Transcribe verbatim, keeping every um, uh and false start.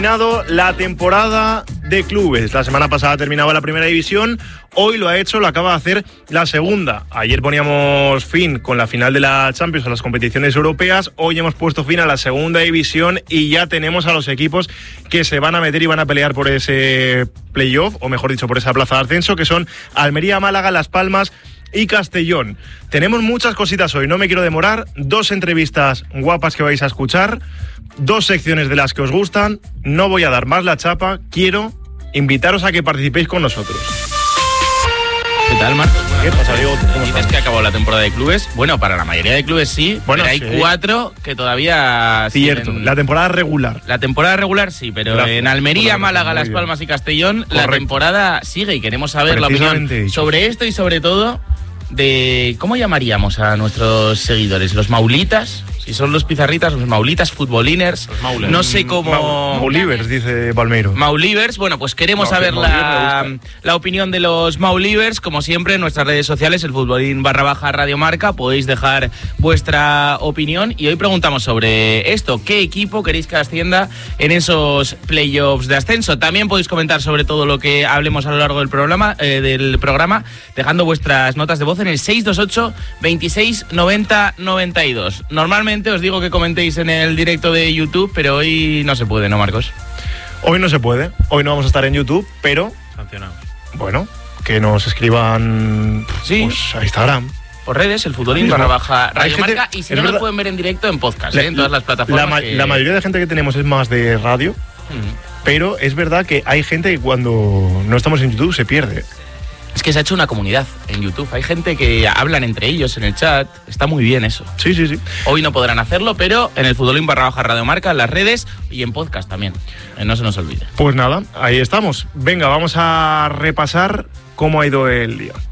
La temporada de clubes. La semana pasada terminaba la primera división, hoy lo ha hecho, lo acaba de hacer la segunda. Ayer poníamos fin con la final de la Champions a las competiciones europeas, hoy hemos puesto fin a la segunda división y ya tenemos a los equipos que se van a meter y van a pelear por ese playoff, o mejor dicho, por esa plaza de ascenso, que son Almería, Málaga, Las Palmas y Castellón. Tenemos muchas cositas hoy, no me quiero demorar, dos entrevistas guapas que vais a escuchar, dos secciones de las que os gustan, no voy a dar más la chapa, quiero invitaros a que participéis con nosotros. ¿Qué tal, Marcos? Bueno, ¿Qué pasa, Diego? ¿Cómo dices estás? que acabó la temporada de clubes. Bueno, para la mayoría de clubes sí, bueno, pero hay sí. cuatro que todavía Cierto, siguen... la temporada regular. La temporada regular sí, pero Gracias. en Almería, Muy Málaga, Las bien. Palmas y Castellón Correcto. la temporada sigue y queremos saber la opinión Precisamente eso. sobre esto y sobre todo de cómo llamaríamos a nuestros seguidores, los maulitas, si son los pizarritas, los maulitas, futboliners, no sé cómo... Mau- Maulivers, dice Palmeiro. Maulivers, bueno, pues queremos No, saber que Maulivers la, me gusta. la opinión de los Maulivers, como siempre en nuestras redes sociales, el futbolín barra baja Radio Marca, podéis dejar vuestra opinión y hoy preguntamos sobre esto, ¿qué equipo queréis que ascienda en esos playoffs de ascenso? También podéis comentar sobre todo lo que hablemos a lo largo del programa, eh, del programa dejando vuestras notas de voz en el seis dos ocho, veintiséis, noventa, noventa y dos. Normalmente os digo que comentéis en el directo de YouTube, pero hoy no se puede, ¿no, Marcos? Hoy no se puede, hoy no vamos a estar en YouTube, pero, Sancionados. bueno, que nos escriban Sí. pues, a Instagram. Por redes, el futbolín Mismo. barra baja Hay Radio gente- Marca, y si es no nos verdad- pueden ver en directo en podcast, La- ¿eh? En todas las plataformas. La, ma- que- la mayoría de gente que tenemos es más de radio, Mm. pero es verdad que hay gente que cuando no estamos en YouTube se pierde. Es que se ha hecho una comunidad en YouTube. Hay gente que hablan entre ellos en el chat. Está muy bien eso. Sí, sí, sí. Hoy no podrán hacerlo, pero en el futbolín barra baja Radio Marca, en las redes y en podcast también. Eh, no se nos olvide. Pues nada, ahí estamos. Venga, vamos a repasar cómo ha ido el día.